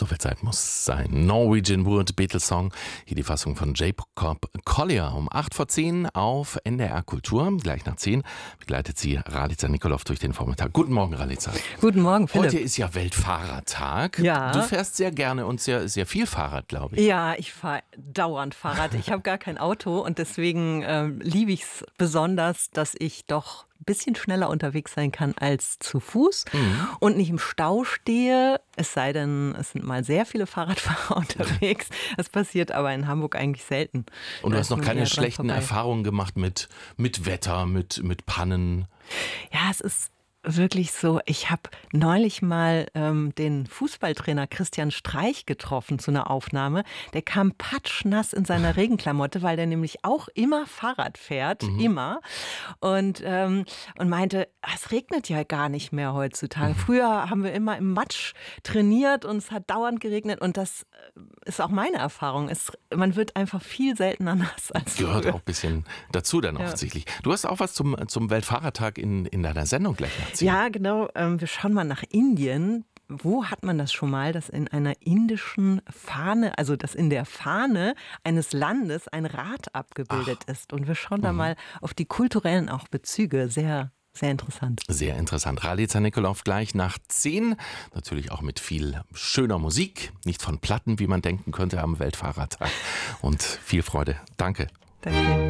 So viel Zeit muss sein. Norwegian Wood, Beatles-Song. Hier die Fassung von Jacob Collier um 8:10 auf NDR Kultur. Gleich nach 10 begleitet sie Ralica Nikolov durch den Vormittag. Guten Morgen, Ralica. Guten Morgen, Philipp. Heute ist ja Weltfahrradtag. Ja. Du fährst sehr gerne und sehr viel Fahrrad, glaube ich. Ja, ich fahre dauernd Fahrrad. Ich habe gar kein Auto und deswegen liebe ich es besonders, dass ich doch ein bisschen schneller unterwegs sein kann als zu Fuß und nicht im Stau stehe. Es sei denn, es sind mal sehr viele Fahrradfahrer unterwegs. Das passiert aber in Hamburg eigentlich selten. Und du hast noch keine eher dran schlechten vorbei. Erfahrungen gemacht mit Wetter, mit Pannen. Ja, es ist wirklich so, ich habe neulich mal den Fußballtrainer Christian Streich getroffen zu einer Aufnahme. Der kam patschnass in seiner Regenklamotte, weil der nämlich auch immer Fahrrad fährt, immer. Und meinte, es regnet ja gar nicht mehr heutzutage. Früher haben wir immer im Matsch trainiert und es hat dauernd geregnet. Und das ist auch meine Erfahrung. Man wird einfach viel seltener nass als Gehört früher. auch ein bisschen dazu dann offensichtlich. Du hast auch was zum Weltfahrradtag in deiner Sendung gleich nach 10. Ja, genau. Wir schauen mal nach Indien. Wo hat man das schon mal, dass in einer indischen Fahne, also dass in der Fahne eines Landes ein Rad abgebildet ist? Und wir schauen da mal auf die kulturellen auch Bezüge. Sehr, sehr interessant. Sehr interessant. Ralica Nikolov gleich nach 10. Natürlich auch mit viel schöner Musik. Nicht von Platten, wie man denken könnte am Weltfahrradtag. Und viel Freude. Danke. Danke.